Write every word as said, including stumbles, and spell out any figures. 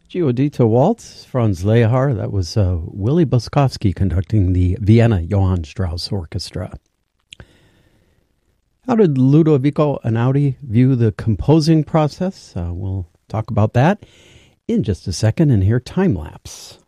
Giudito Waltz, Franz Lehar. That was uh, Willie Boskovsky conducting the Vienna Johann Strauss Orchestra. How did Ludovico Einaudi view the composing process? Uh, we'll talk about that in just a second and hear time lapse.